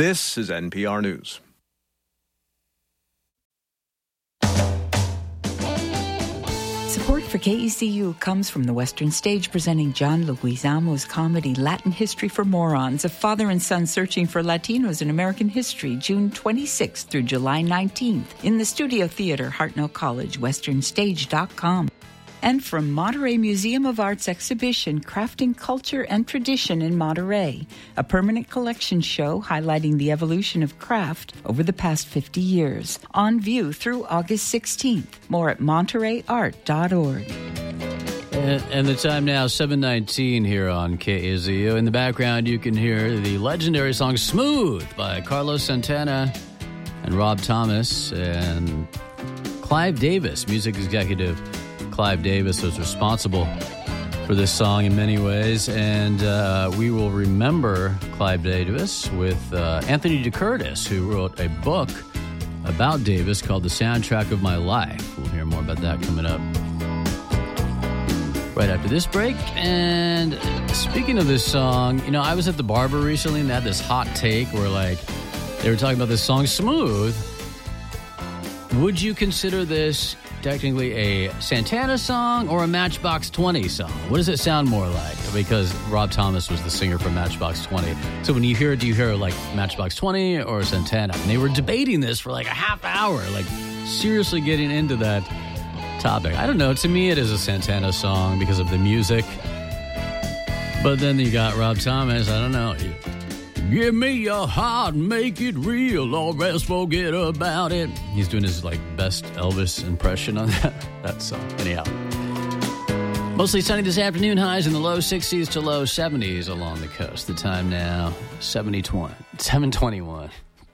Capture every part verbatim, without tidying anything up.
This is N P R News. Support for K E C U comes from the Western Stage presenting John Leguizamo's comedy Latin History for Morons, a father and son searching for Latinos in American history, June twenty-sixth through July nineteenth in the Studio Theater, Hartnell College, western stage dot com. And from Monterey Museum of Art's exhibition, Crafting Culture and Tradition in Monterey, a permanent collection show highlighting the evolution of craft over the past fifty years. On view through August sixteenth. More at monterey art dot org. And, and the time now, seven nineteen here on K A Z U. In the background, you can hear the legendary song Smooth by Carlos Santana and Rob Thomas and Clive Davis, music executive. Clive Davis was responsible for this song in many ways, and uh, we will remember Clive Davis with uh, Anthony DeCurtis, who wrote a book about Davis called The Soundtrack of My Life. We'll hear more about that coming up right after this break. And speaking of this song, you know, I was at the barber recently, and they had this hot take where, like, they were talking about this song, Smooth. Would you consider this technically a Santana song or a Matchbox twenty song? What does it sound more like? Because Rob Thomas was the singer for Matchbox twenty. So when you hear it, do you hear like Matchbox twenty or Santana? And they were debating this for like a half hour, like seriously getting into that topic. I don't know. To me, it is a Santana song because of the music. But then you got Rob Thomas. I don't know. Give me your heart, make it real, or else forget about it. He's doing his like best Elvis impression on that, that song. Anyhow, mostly sunny this afternoon, highs in the low sixties to low seventies along the coast. The time now, seven twenty-one.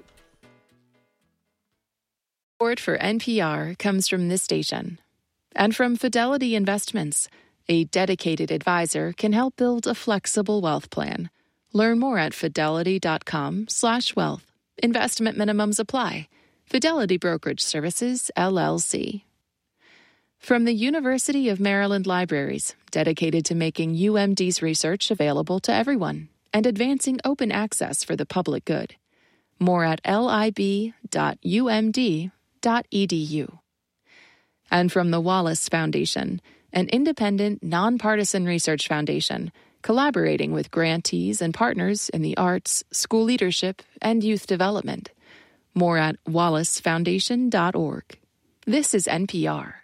Support for N P R comes from this station and from Fidelity Investments. A dedicated advisor can help build a flexible wealth plan. Learn more at fidelity.com slash wealth. Investment minimums apply. Fidelity Brokerage Services, L L C. From the University of Maryland Libraries, dedicated to making U M D's research available to everyone and advancing open access for the public good. More at lib dot u m d dot e d u. And from the Wallace Foundation, an independent, nonpartisan research foundation collaborating with grantees and partners in the arts, school leadership, and youth development. More at wallace foundation dot org. This is N P R.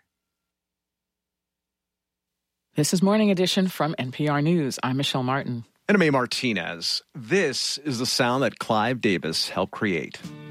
This is Morning Edition from N P R News. I'm Michelle Martin. And I'm A. Martinez. This is the sound that Clive Davis helped create.